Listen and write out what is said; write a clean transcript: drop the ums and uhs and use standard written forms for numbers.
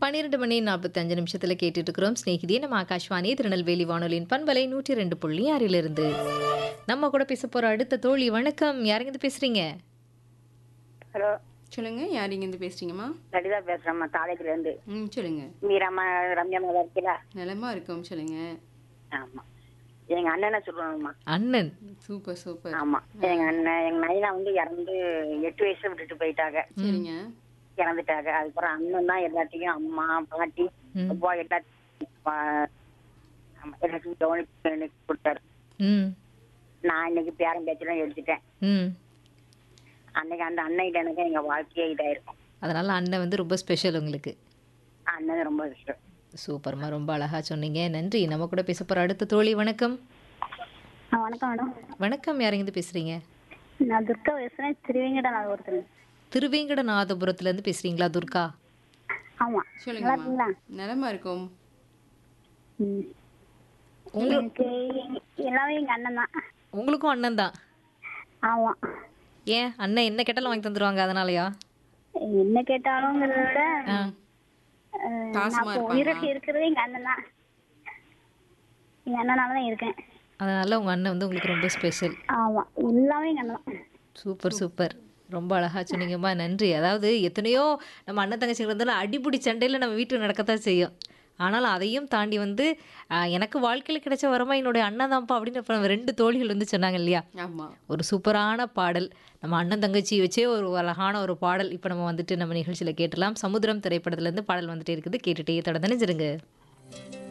12 மணி 45 நிமிஷத்துல கேட்டுட்டு இருக்கிறோம் ஸ்நேகிதியே. நம்ம ஆகாஷ்வாணி திருநெல்வேலி வானொலியின் பண்பலை 102.6 நம்ம கூட பேச போற அடுத்த தோழி. வணக்கம், யாருங்க பேசுறீங்க? ஹலோ, சொல்லுங்க. யார் இங்கேருந்து பேசுறீங்கம்மா? லலிதா பேசுறேம்மா தாளைக்குல இருந்து. சொல்லுங்க. மீராம்மா ரம்யா மேல இருக்கீங்களா? நலமா இருக்கோம். சொல்லுங்க. ஆமா, எங்க அண்ணனை சொல்லணும்மா. அண்ணன். Super super. ஆமா, எங்க அண்ணன் எங்க நைனா வந்து இறந்து 8 வயசுல விட்டுட்டு போயிட்டாங்க, சரிங்க. இறந்துட்டாங்க. அதுக்கப்புறம் அண்ணன் தான் எல்லாத்தையும், அம்மா பாட்டி அப்பா எல்லாத்தையும் கவனிப்பு எனக்கு கொடுத்தாரு. ம் நான் இன்னைக்கு பேரன் பேச்செல்லாம் எடுத்துட்டேன். ம் அன்னைக்கு அந்த அண்ணன் எனக்கு எங்க வாழ்க்கையே இதாயிருக்கும். அதனால அண்ணன் வந்து ரொம்ப ஸ்பெஷல் உங்களுக்கு. அண்ணன் ரொம்ப இஷ்டம். சூப்பர்மா, ரொம்ப அழகா சொன்னீங்க. நன்றி. நம்ம கூட பேச போற அடுத்த தோழி. வணக்கம். வணக்கம் மேடம். வணக்கம், யாருங்க பேசுறீங்க? நான் துர்கா பேசுறேன், திருவேங்கடநாதபுரத்துல. திருவேங்கடநாதபுரத்துல இருந்து பேசுறீங்களா துர்கா? ஆமா. சொல்லுங்கம்மா. நலமா இருக்கோம். ம். எனக்கு எல்லாமே எங்க அண்ணன் தான். உங்களுக்கும் அண்ணன் தான்? ஆமா. ஏன் அண்ணன் என்ன கேட்டாலும் வாங்கி தந்துருவாங்க அதனாலயா? என்ன கேட்டாலும்ங்கிறத விட பாசமா நான் இருப்பாங்களா? உயிரோடு இருக்கிறது எங்க அண்ணன் தான். எங்க அண்ணனாலதான் இருக்கேன். அதனால உங்க அண்ணன் வந்து உங்களுக்கு ரொம்ப ஸ்பெஷல். ஆமா, எல்லாமே எங்க அண்ணன் தான். சூப்பர் சூப்பர், ரொம்ப அழகா சொன்னீங்கம்மா. நன்றி. அதாவது எத்தனையோ நம்ம அண்ணன் தங்கச்சிங்க இருந்தாலும் அடிப்படி சண்டையில் நம்ம வீட்டில் நடக்கத்தான் செய்யும். ஆனாலும் அதையும் தாண்டி வந்து எனக்கு வாழ்க்கையில் கிடைச்ச வரமா என்னுடைய அண்ணன் தான்ப்பா அப்படின்னு இப்போ நம்ம 2 தோழிகள் வந்து சொன்னாங்க இல்லையா? ஆமா. ஒரு சூப்பரான பாடல், நம்ம அண்ணன் தங்கச்சி வச்சே ஒரு அழகான ஒரு பாடல் இப்போ நம்ம வந்துட்டு நம்ம நிகழ்ச்சியில் கேட்டலாம். சமுத்திரம் திரைப்படத்துலேருந்து பாடல் வந்துட்டே இருக்குது, கேட்டுகிட்டே தொடர்ந்து நினைச்சிருங்க.